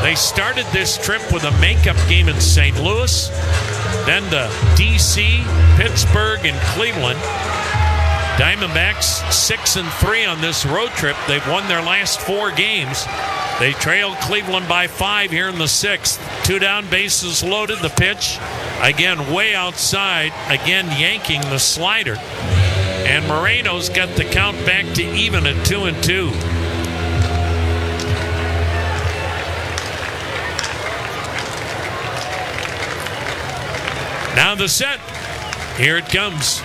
They started this trip with a makeup game in St. Louis, then to D.C., Pittsburgh, and Cleveland. Diamondbacks 6-3 on this road trip. They've won their last 4 games. They trailed Cleveland by 5 here in the 6th. 2 down, bases loaded. The pitch, again, way outside. Again, yanking the slider. And Moreno's got the count back to even at 2-2. Now the set. Here it comes.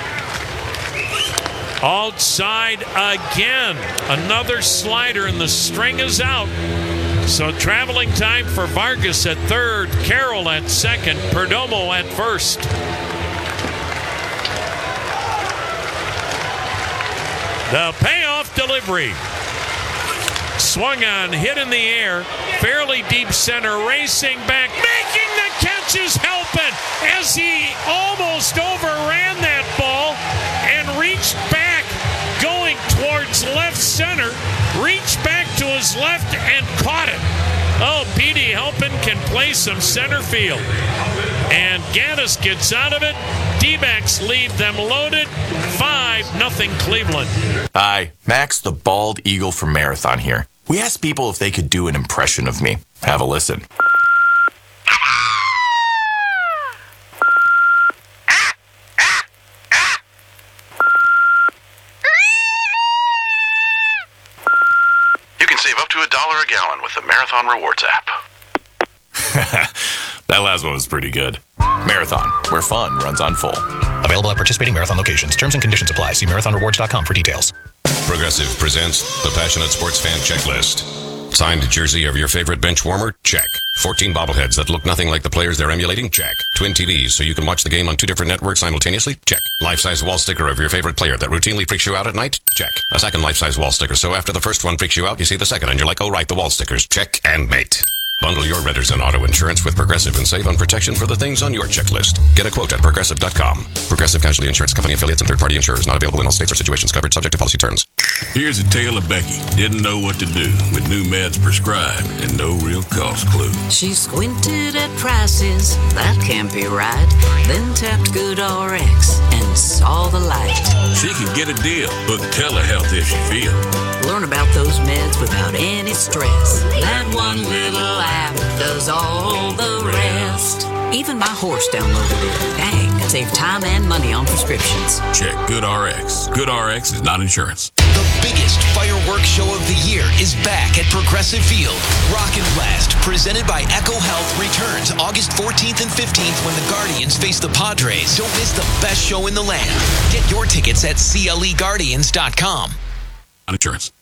Outside again. Another slider, and the string is out. So traveling time for Vargas at third, Carroll at second, Perdomo at first. The payoff delivery. Swung on, hit in the air, fairly deep center, racing back, making the catch is helping as he almost overran that ball and reached back, going towards left center, reached back to his left and caught it. Oh, Petey Halpin can play some center field. And Gaddis gets out of it. D-backs leave them loaded. 5-0 Cleveland. Hi, Max the Bald Eagle from Marathon here. We asked people if they could do an impression of me. Have a listen. You can save up to $1 a gallon with the Marathon Rewards app. That last one was pretty good. Marathon, where fun runs on full. Available at participating Marathon locations. Terms and conditions apply. See marathonrewards.com for details. Progressive presents the Passionate Sports Fan Checklist. Signed jersey of your favorite bench warmer? Check. 14 bobbleheads that look nothing like the players they're emulating? Check. Twin TVs so you can watch the game on 2 different networks simultaneously? Check. Life-size wall sticker of your favorite player that routinely freaks you out at night? Check. A second life-size wall sticker so after the first one freaks you out, you see the second and you're like, oh right, the wall stickers. Check and mate. Bundle your renters and auto insurance with Progressive and save on protection for the things on your checklist. Get a quote at Progressive.com. Progressive Casualty Insurance Company affiliates and third-party insurers not available in all states or situations covered subject to policy terms. Here's a tale of Becky. Didn't know what to do with new meds prescribed and no real cost clue. She squinted at prices, that can't be right. Then tapped GoodRx and saw the light. She could get a deal, book telehealth if she feels. Learn about those meds without any stress. That one little app does all the rest. Even my horse downloaded it. Dang, save time and money on prescriptions. Check GoodRx. GoodRx is not insurance. The biggest fireworks show of the year is back at Progressive Field. Rock and Blast, presented by Echo Health, returns August 14th and 15th when the Guardians face the Padres. Don't miss the best show in the land. Get your tickets at CLEGuardians.com. Insurance.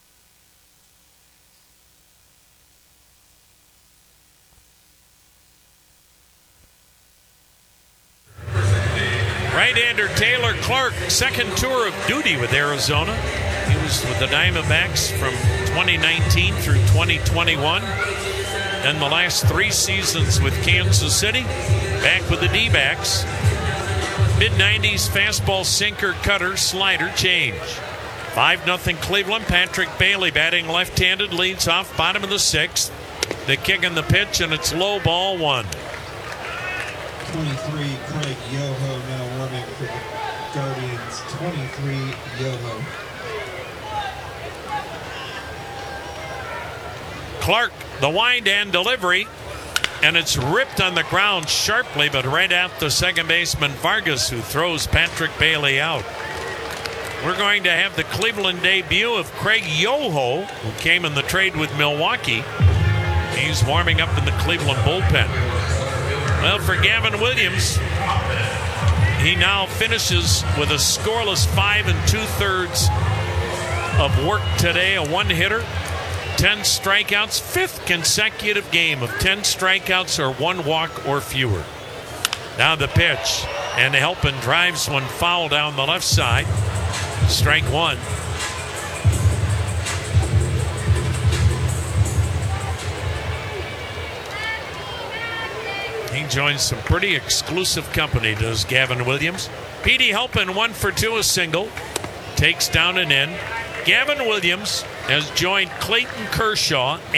Right-hander Taylor Clark, second tour of duty with Arizona. He was with the Diamondbacks from 2019 through 2021. Then the last 3 seasons with Kansas City. Back with the D-backs. Mid-90s fastball, sinker, cutter, slider, change. 5-0 Cleveland. Patrick Bailey batting left-handed, leads off bottom of the 6th. The kick and the pitch, and it's low, ball 1. 23, Craig Yoho now running for the Guardians. 23, Yoho. Clark, the wind and delivery, and it's ripped on the ground sharply, but right at the second baseman Vargas, who throws Patrick Bailey out. We're going to have the Cleveland debut of Craig Yoho, who came in the trade with Milwaukee. He's warming up in the Cleveland bullpen. Well, for Gavin Williams, he now finishes with a scoreless 5 2/3 of work today, a one-hitter, 10 strikeouts, 5th consecutive game of 10 strikeouts or 1 walk or fewer. Now the pitch, and Halpin drives one foul down the left side. Strike 1. He joins some pretty exclusive company, does Gavin Williams. Petey Halpin 1 for 2, a single. Takes down and in. Gavin Williams has joined Clayton Kershaw